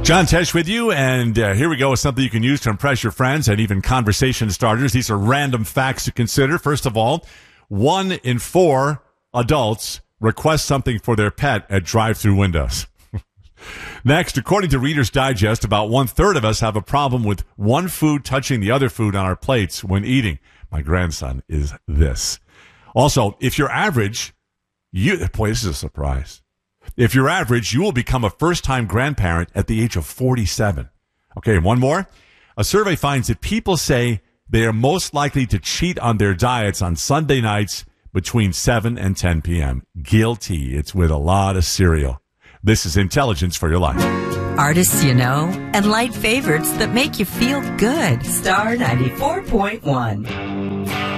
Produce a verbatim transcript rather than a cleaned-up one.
John Tesh with you, and uh, here we go with something you can use to impress your friends and even conversation starters. These are random facts to consider. First of all, one in four adults request something for their pet at drive-through windows. Next, according to Reader's Digest, about one-third of us have a problem with one food touching the other food on our plates when eating. My grandson is this. Also, if you're average, you boy, this is a surprise. If you're average, you will become a first-time grandparent at the age of forty-seven. Okay, one more. A survey finds that people say they are most likely to cheat on their diets on Sunday nights between seven and ten p.m. Guilty. It's with a lot of cereal. This is Intelligence for Your Life. Artists you know and light favorites that make you feel good. Star ninety-four point one.